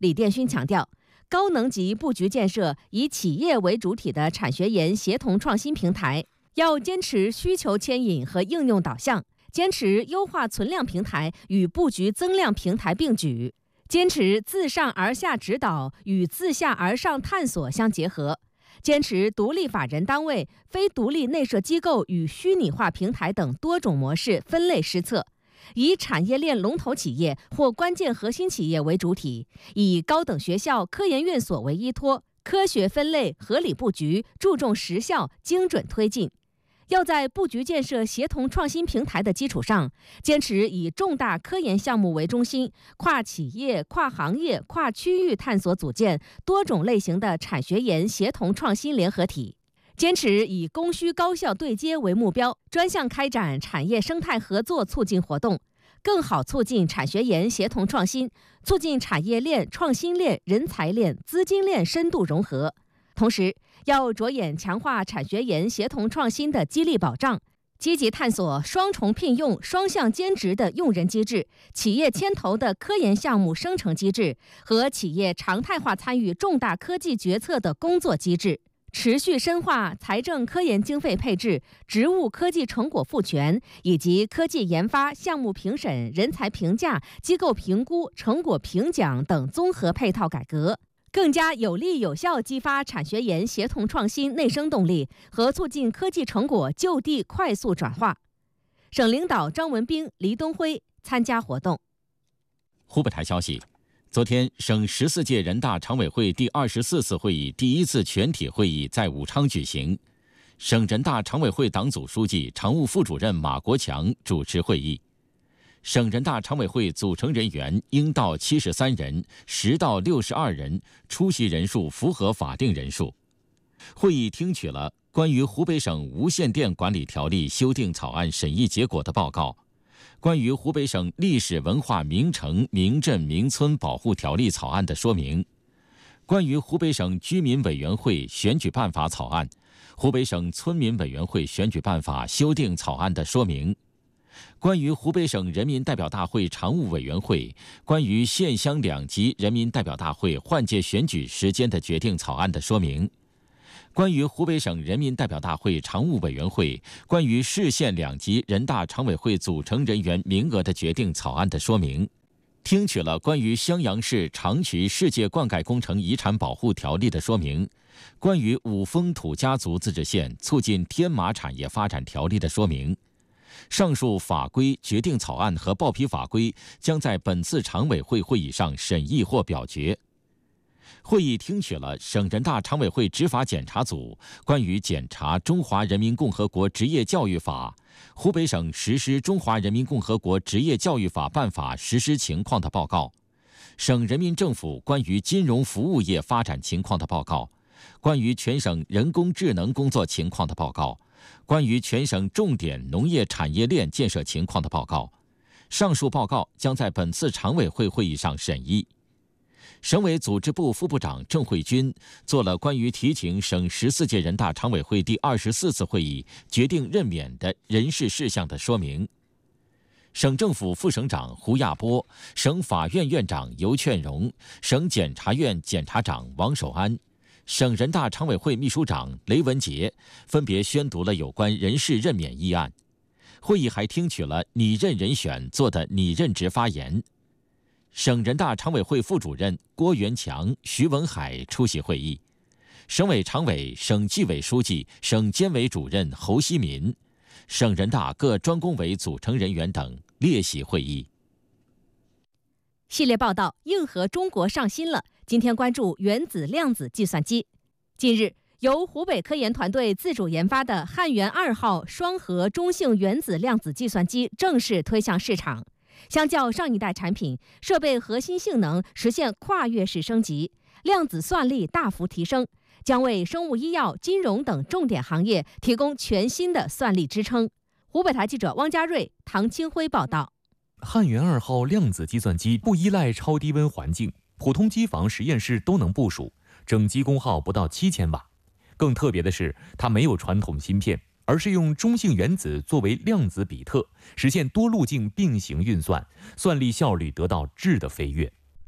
李殿勋强调，高能级布局建设以企业为主体的产学研协同创新平台，要坚持需求牵引和应用导向，坚持优化存量平台与布局增量平台并举，坚持自上而下指导与自下而上探索相结合，坚持独立法人单位、非独立内设机构与虚拟化平台等多种模式分类施策，以产业链龙头企业或关键核心企业为主体，以高等学校、科研院所为依托，科学分类、合理布局，注重实效、精准推进。要在布局建设协同创新平台的基础上，坚持以重大科研项目为中心，跨企业、跨行业、跨区域探索组建多种类型的产学研协同创新联合体。坚持以供需高效对接为目标，专项开展产业生态合作促进活动，更好促进产学研协同创新，促进产业链、创新链、人才链、资金链深度融合。同时，要着眼强化产学研协同创新的激励保障，积极探索双重聘用、双向兼职的用人机制、企业牵头的科研项目生成机制和企业常态化参与重大科技决策的工作机制。持续深化财政科研经费配置、职务科技成果赋权以及科技研发、项目评审、人才评价、机构评估、成果评奖等综合配套改革，更加有力有效激发产学研协同创新内生动力和促进科技成果就地快速转化。省领导张文斌、黎东辉参加活动。 湖北台消息，昨天，省14届人大常委会第24次会议第一次全体会议在武昌举行，省人大常委会党组书记、常务副主任马国强主持会议。省人大常委会组成人员应到73人，实到62人，出席人数符合法定人数。会议听取了关于湖北省无线电管理条例修订草案审议结果的报告，关于湖北省历史文化名城、名镇、名村保护条例草案的说明，关于湖北省居民委员会选举办法草案、湖北省村民委员会选举办法修订草案的说明，关于湖北省人民代表大会常务委员会关于县乡两级人民代表大会换届选举时间的决定草案的说明，关于湖北省人民代表大会常务委员会关于市县两级人大常委会组成人员名额的决定草案的说明，听取了关于襄阳市长渠世界灌溉工程遗产保护条例的说明，关于五丰土家族自治县促进天马产业发展条例的说明。上述法规、决定草案和报批法规将在本次常委会会议上审议或表决。会议听取了省人大常委会执法检查组关于检查《中华人民共和国职业教育法》、湖北省实施《中华人民共和国职业教育法》办法实施情况的报告，省人民政府关于金融服务业发展情况的报告，关于全省人工智能工作情况的报告，关于全省重点农业产业链建设情况的报告。上述报告将在本次常委会会议上审议。省委组织部副部长郑慧军做了关于提请省14届人大常委会第24次会议决定任免的人事事项的说明。省政府副省长胡亚波、省法院院长尤劝荣、省检察院检察长王守安、省人大常委会秘书长雷文杰分别宣读了有关人事任免议案。会议还听取了拟任人选做的拟任职发言。省人大常委会副主任郭元强、徐文海出席会议，省委常委、省纪委书记、省监委主任侯希民、省人大各专工委组成人员等列席会议。 系列报道：硬核中国上新了。今天关注原子量子计算机。近日，由湖北科研团队自主研发的汉源2号双核中性原子量子计算机正式推向市场。相较上一代产品，设备核心性能实现跨越式升级，量子算力大幅提升，将为生物医药、金融等重点行业提供全新的算力支撑。湖北台记者汪家瑞、唐清辉报道。 汉源2号量子计算机不依赖超低温环境，普通机房、实验室都能部署，整机功耗不到7000瓦。更特别的是，它没有传统芯片，而是用中性原子作为量子比特，实现多路径并行运算，算力效率得到质的飞跃。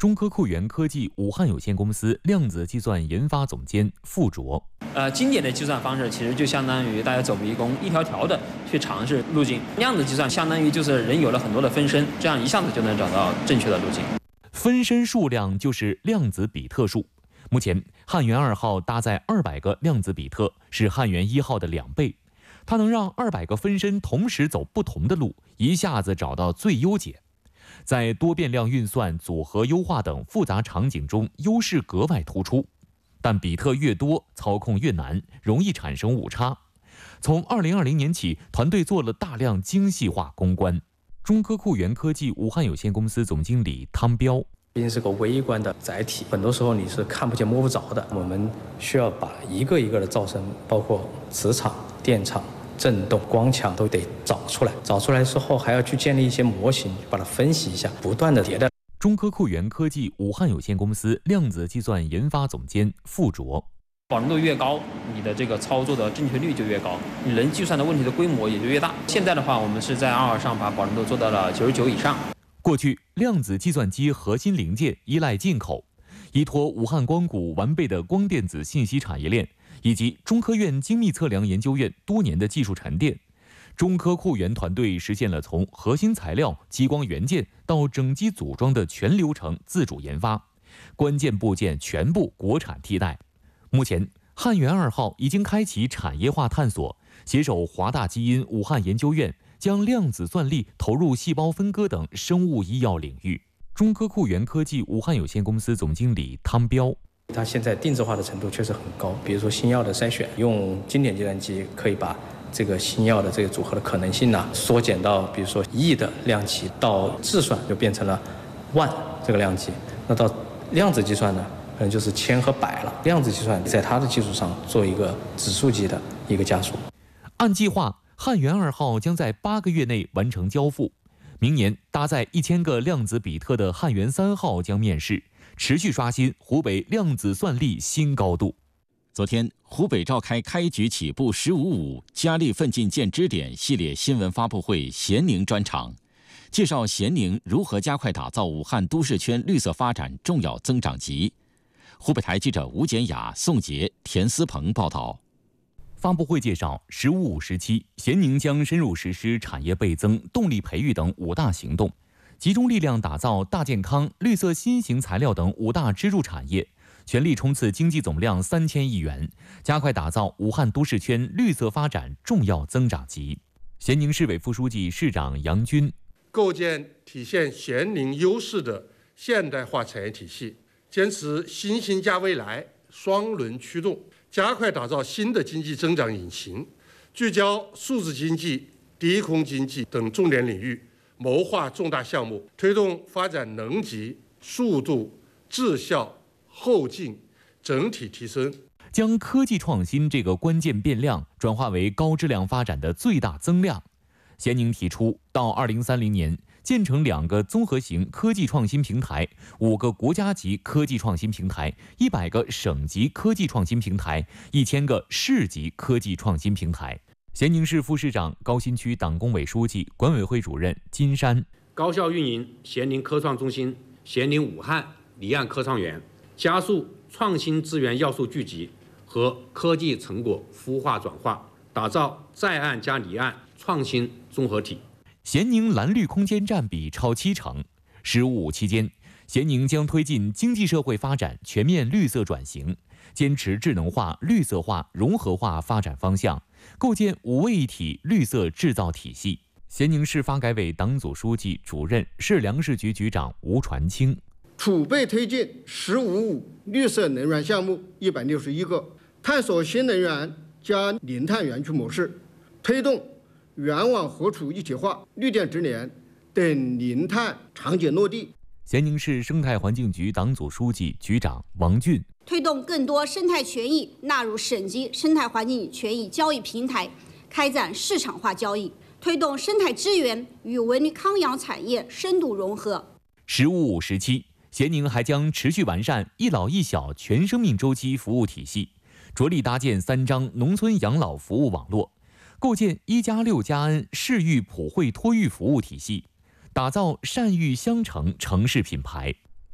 中科酷源科技武汉有限公司量子计算研发总监付卓。 经典的计算方式其实就相当于大家走迷宫，一条条的去尝试路径。量子计算相当于就是人有了很多的分身，这样一下子就能找到正确的路径。 分身数量就是量子比特数。目前汉源2号搭载200个量子比特，是汉源1号的2倍。它能让200个分身同时走不同的路，一下子找到最优解。在多变量运算、组合优化等复杂场景中，优势格外突出。但比特越多，操控越难，容易产生误差。从2020年起，团队做了大量精细化攻关。中科酷源科技武汉有限公司总经理汤彪。 毕竟是个微观的载体，很多时候你是看不见摸不着的。我们需要把一个一个的噪声，包括磁场、电场、振动、光强都得找出来。找出来之后，还要去建立一些模型，把它分析一下，不断的迭代。 中科酷源科技武汉有限公司量子计算研发总监付卓。 保准度越高，你的这个操作的正确率就越高，你能计算的问题的规模也就越大。现在的话，我们是在2号上把保准度做到了99以上。 过去，量子计算机核心零件依赖进口，依托武汉光谷完备的光电子信息产业链，以及中科院精密测量研究院多年的技术沉淀，中科酷源团队实现了从核心材料、激光元件到整机组装的全流程自主研发，关键部件全部国产替代。目前，汉源2号已经开启产业化探索，携手华大基因武汉研究院，将量子算力投入细胞分割等生物医药领域。中科酷源科技武汉有限公司总经理汤彪。 它现在定制化的程度确实很高，比如说新药的筛选，用经典计算机可以把这个新药的这个组合的可能性缩减到比如说亿的量级，到质算就变成了万这个量级。那到量子计算呢，可能就是千和百了。量子计算在它的基础上做一个指数级的一个加速。 按计划，汉源2号将在8个月内完成交付。明年搭载1000个量子比特的汉源3号将面世，持续刷新湖北量子算力新高度。 昨天，湖北召开开局起步“15.5加力奋进建支点”系列新闻发布会咸宁专场，介绍咸宁如何加快打造武汉都市圈绿色发展重要增长极。湖北台记者吴简雅、宋杰、田思鹏报道。 发布会介绍，“15.5”时期，咸宁将深入实施产业倍增、动力培育等5大行动，集中力量打造大健康、绿色新型材料等5大支柱产业，全力冲刺经济总量3000亿元，加快打造武汉都市圈绿色发展重要增长极。咸宁市委副书记、市长杨军： 构建体现咸宁优势的现代化产业体系，坚持新兴加未来双轮驱动，加快打造新的经济增长引擎，聚焦数字经济、低空经济等重点领域，谋划重大项目，推动发展能级、速度、质效、后劲整体提升， 将科技创新这个关键变量转化为高质量发展的最大增量。咸宁提出，到2030年建成2个综合型科技创新平台、5个国家级科技创新平台、100个省级科技创新平台、1000个市级科技创新平台。咸宁市副市长、高新区党工委书记、管委会主任金山： 高效运营咸宁科创中心、咸宁武汉离岸科创园，加速创新资源要素聚集和科技成果孵化转化，打造在岸加离岸创新综合体。 咸宁蓝绿空间占比超70%。“15.5”期间，咸宁将推进经济社会发展全面绿色转型，坚持智能化、绿色化、融合化发展方向，构建5位一体绿色制造体系。咸宁市发改委党组书记、主任、市粮食局局长吴传清： 储备推进“15.5”绿色能源项目161个，探索新能源加零碳园区模式，推动源网合储一体化、绿电直连等零碳场景落地。 咸宁市生态环境局党组书记、局长王俊： 推动更多生态权益纳入省级生态环境权益交易平台，开展市场化交易，推动生态资源与文旅康养产业深度融合。 “15.5”时期，咸宁还将持续完善一老一小全生命周期服务体系，着力搭建3张农村养老服务网络，构建1+6+N市域普惠托育服务体系，打造善育相城城市品牌。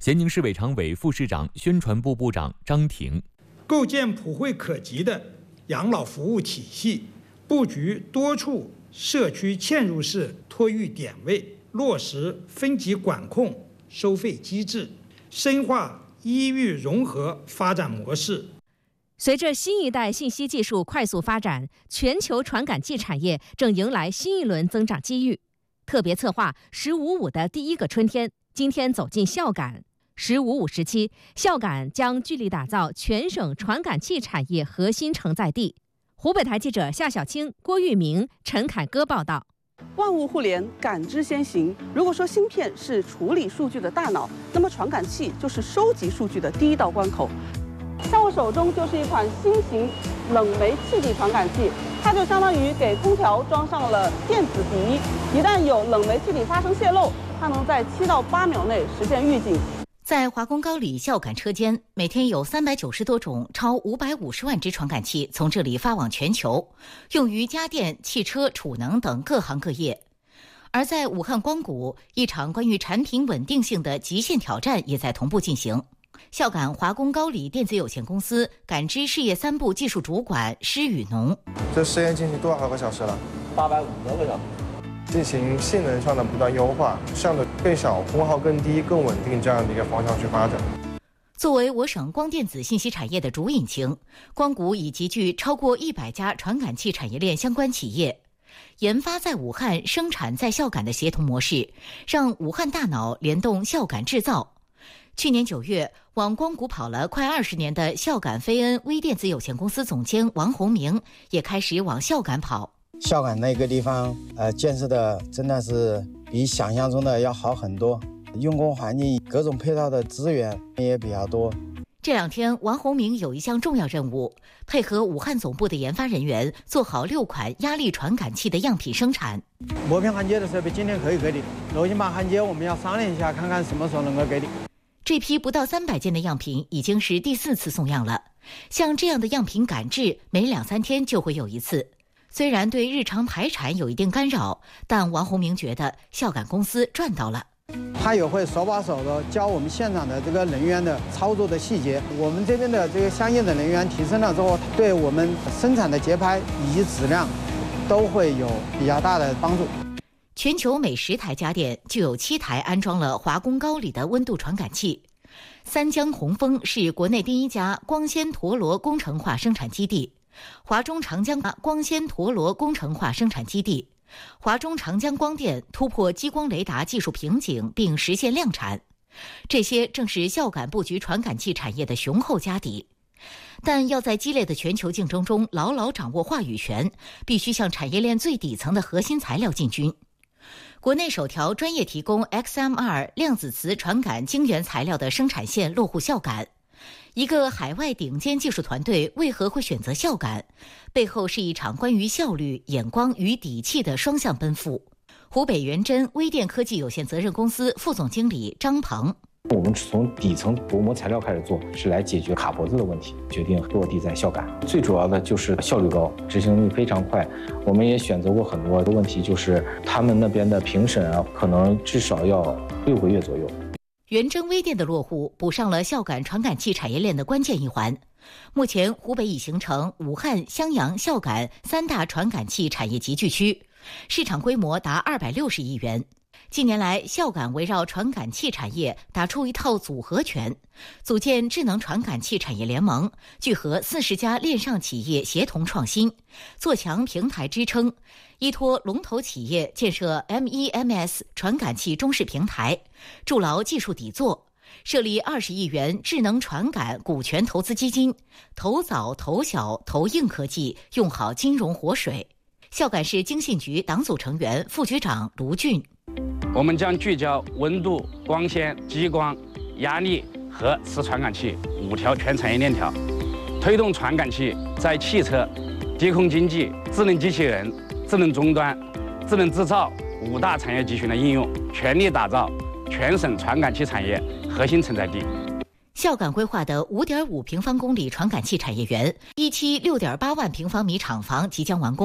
咸宁市委常委、副市长、宣传部部长张婷， 构建普惠可及的养老服务体系，布局多处社区嵌入式托育点位，落实分级管控收费机制，深化医育融合发展模式。 随着新一代信息技术快速发展，全球传感器产业正迎来新一轮增长机遇。特别策划“15.5”的第一个春天，今天走进孝感。“15.5”时期，孝感将聚力打造全省传感器产业核心承载地。湖北台记者夏小青、郭玉明、陈凯歌报道。 万物互联，感知先行。如果说芯片是处理数据的大脑，那么传感器就是收集数据的第一道关口。在我手中就是一款新型冷媒气体传感器，它就相当于给空调装上了电子鼻，一旦有冷媒气体发生泄漏，它能在7到8秒内实现预警。 在华工高里孝感车间，每天有390多种、超550万只传感器从这里发往全球，用于家电、汽车、储能等各行各业。而在武汉光谷，一场关于产品稳定性的极限挑战也在同步进行。孝感华工高里电子有限公司感知事业3部技术主管施宇农， 这实验进行多少个小时了 ？850多个小时。 进行性能上的不断优化，向着更小、功耗更低、更稳定这样的一个方向去发展。 作为我省光电子信息产业的主引擎，光谷已集聚超过100家传感器产业链相关企业，研发在武汉、生产在孝感的协同模式，让武汉大脑联动孝感制造。去年9月，往光谷跑了快20年的孝感飞恩微电子有限公司总监王洪明也开始往孝感跑。 孝感那个地方，建设的真的是比想象中的要好很多，用工环境、各种配套的资源也比较多。 这2天，王洪明有一项重要任务，配合武汉总部的研发人员，做好6款压力传感器的样品生产。 磨片焊接的设备今天可以给你，螺芯板焊接我们要商量一下，看看什么时候能够给你。 这批不到300件的样品已经是第4次送样了。像这样的样品赶制，每2-3天就会有一次。虽然对日常排产有一定干扰，但王洪明觉得孝感公司赚到了。 他也会手把手的教我们现场的这个人员的操作的细节，我们这边的这个相应的人员提升了之后，对我们生产的节拍以及质量都会有比较大的帮助。 全球每10台家电就有7台安装了华工高里的温度传感器。三江宏丰是国内第1家光纤陀螺工程化生产基地，华中长江光纤陀螺工程化生产基地，华中长江光电突破激光雷达技术瓶颈并实现量产。这些正是孝感布局传感器产业的雄厚家底。但要在激烈的全球竞争中牢牢掌握话语权，必须向产业链最底层的核心材料进军。国内首条专业提供 XMR 量子磁传感晶圆材料的生产线落户孝感。一个海外顶尖技术团队为何会选择孝感？背后是一场关于效率、眼光与底气的双向奔赴。湖北元真微电科技有限责任公司副总经理张鹏， 我们从底层薄膜材料开始做，是来解决卡脖子的问题，决定落地在孝感。最主要的就是效率高，执行力非常快。我们也选择过很多的问题，就是他们那边的评审可能至少要6个月左右。 元真微电的落户补上了孝感传感器产业链的关键一环。目前，湖北已形成武汉、襄阳、孝感3大传感器产业集聚区，市场规模达260亿元。近年来，孝感围绕传感器产业打出一套组合拳，组建智能传感器产业联盟，聚合40家链上企业协同创新，做强平台支撑，依托龙头企业建设 MEMS 传感器中式平台，筑牢技术底座，设立20亿元智能传感股权投资基金，投早投小投硬科技，用好金融活水。孝感市经信局党组成员、副局长卢俊。 我们将聚焦温度、光纤、激光、压力和磁传感器5条全产业链条，推动传感器在汽车、低空经济、智能机器人、智能终端、智能制造5大产业集群的应用，全力打造全省传感器产业核心承载地。 孝感规划的5.5平方公里传感器产业园，一期6.8万平方米厂房即将完工。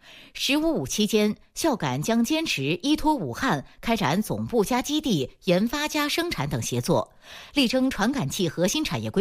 “15+5”期间，孝感将坚持依托武汉开展总部加基地、研发加生产等协作，力争传感器核心产业规